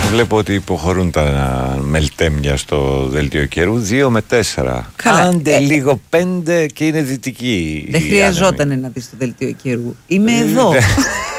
Βλέπω ότι υποχωρούν τα μελτέμια στο δελτίο καιρού 2 με 4. Καλά. Άντε λίγο 5 και είναι δυτική. Δεν χρειαζόταν να δεις το δελτίο καιρού. Είμαι εδώ.